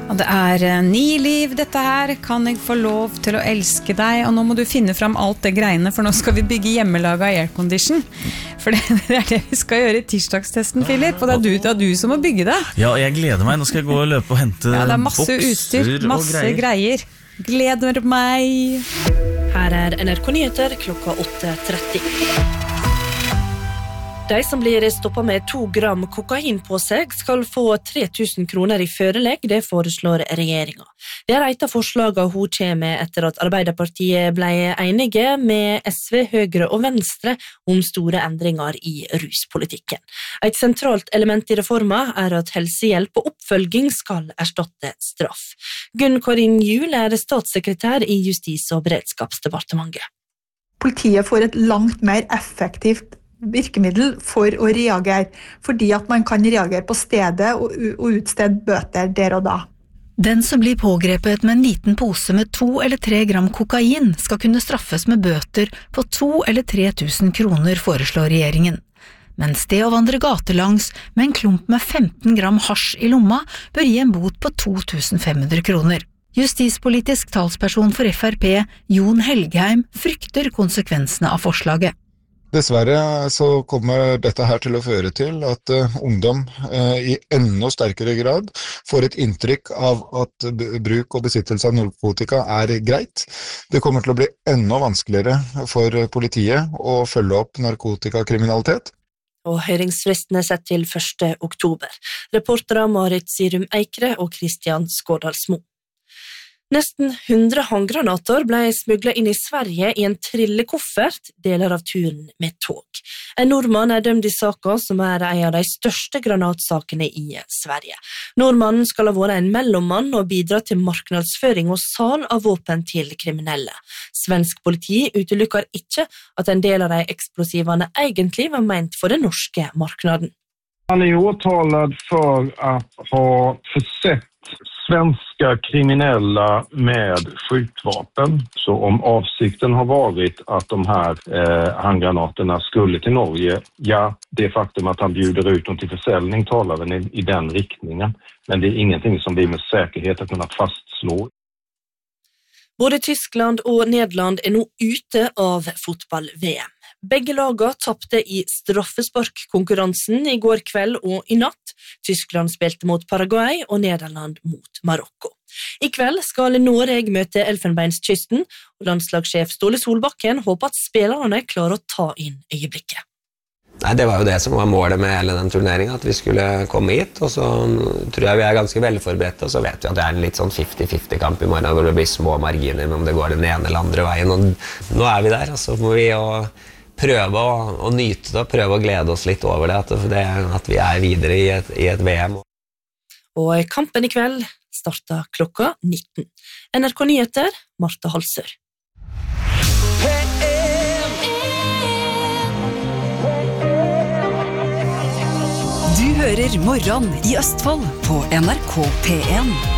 Og det ny liv dette her, kan jeg få lov til å elske deg, og nå må du finne fram alt det greiene, for nå skal vi bygge hjemmelaga aircondition. For det det vi skal gjøre I tirsdagstesten, Philip, og det du som må bygge det. Ja, og jeg gleder meg, nå skal jeg gå og løpe og hente det masse utstyr, masse greier. Gleder meg. Her NRK Nyheter klokka 8:30. De som blir stoppet med 2 gram kokain på seg skal få 3000 kroner I førelegg, det foreslår regjeringen. Det et av forslagene hun kommer etter at Arbeiderpartiet ble enige med SV, Høyre og Venstre om store endringer I ruspolitikken. Et sentralt element I reformen at helsehjelp og oppfølging skal erstatte straff. Gunn Karin Juel statssekretær I Justis- og beredskapsdepartementet. Politiet får et langt mer effektivt virkemiddel for å reagere, fordi at man kan reagere på stedet og utstede bøter der og da. Den som blir pågrepet med en liten pose med 2 eller 3 gram kokain skal kunne straffes med bøter på 2 eller 3000 kroner, foreslår regjeringen. Mens det å vandre gatelangs med en klump med 15 gram hasj I lomma bør gi en bot på 2500 kroner. Justispolitisk talsperson for FrP, Jon Helgheim, frykter konsekvensene av forslaget. Dessverre så kommer dette her til å føre til at ungdom I enda sterkere grad får et inntrykk av at bruk og besittelse av narkotika greit. Det kommer til å bli enda vanskeligere for politiet å følge opp narkotikakriminalitet. Og høringsfristen sett til 1. oktober. Reportere Marit Sirum Eikre og Kristian Skårdalsmo. Nesten 100 håndgranater ble smuglet inn I Sverige I en trillekoffert deler av turen med tog. En nordmann dømt I saken som en av de største granatsakene I Sverige. Nordmannen skal ha vært en mellommann og bidra til marknadsføring og sal av våpen til kriminelle. Svensk politi utelukker ikke at en del av de eksplosivene egentlig var ment for den norske marknaden. Han åtalad för att ha försett svenska kriminella med skjutvapen. Så om avsikten har varit att de här handgranaterna skulle till Norge, ja, det faktum att han bjuder ut dem till försäljning talar väl I den riktningen. Men det ingenting som vi med säkerhet har kunnat fastslå. Både Tyskland og Nederland nå ute av fotball-VM. Begge laga tappte I straffesparkkonkurransen I går kveld og I natt. Tyskland spilte mot Paraguay og Nederland mot Marokko. I kveld skal Norge møte Elfenbenskysten, og landslagssjef Ståle Solbakken håper at spillerne klarer å ta inn øyeblikket. Nei, det var jo det som var målet med hele den turneringen, at vi skulle komme hit, og så tror jeg vi ganske velforberedte, og så vet vi at det en litt sånn 50-50 kamp I morgen, hvor det blir små marginer om det går den ene eller andre veien, og nå vi der, og så må vi jo prøve å nyte det, og prøve å glede oss litt over det, at vi videre I et VM. Og kampen I kveld starter klokka 19. NRK Nyheter, Martha Halsør. Du hører Morgon I Østfold på NRK P1.